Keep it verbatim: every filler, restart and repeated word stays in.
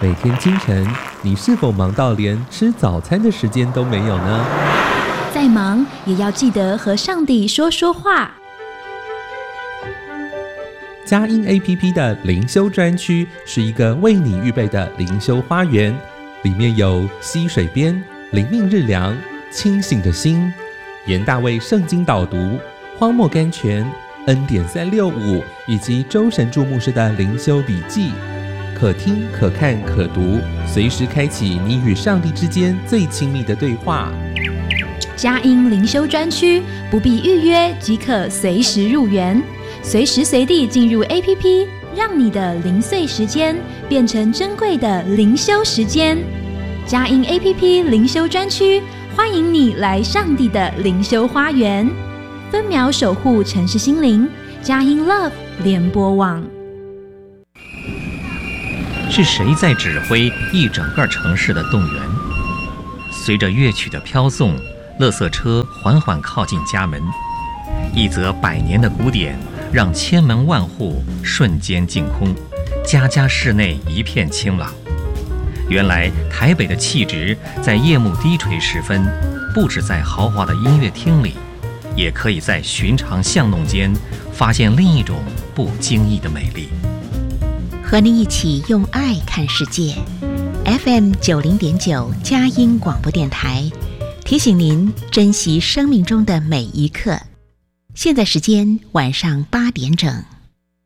每天清晨，你是否忙到连吃早餐的时间都没有呢？ 再忙也要记得和上帝说说话。 佳音 A P P 的灵修专区是一个为你预备的灵修花园，里面有溪水边、灵命日粮、清醒的心、严大卫圣经导读、荒漠甘泉、恩典三六五以及周神助牧师的灵修笔记，可听可看可读，随时开启你与上帝之间最亲密的对话。 佳音灵修专区不必预约即可随时入园，随时随地进入 A P P， 让你的零碎时间变成珍贵的灵修时间。佳音 A P P 灵修专区欢迎你来上帝的灵修花园，分秒守护城市心灵。佳音 Love 联播网。 是谁在指挥一整个城市的动员？随着乐曲的飘送，垃圾车缓缓靠近家门，一则百年的古典让千门万户瞬间净空，家家室内一片清朗。原来台北的气质在夜幕低垂时分，不只在豪华的音乐厅里，也可以在寻常巷弄间发现另一种不经意的美丽。 和你一起用爱看世界 F M 九零点九佳音广播电台，提醒您珍惜生命中的每一刻。现在时间晚上八点整。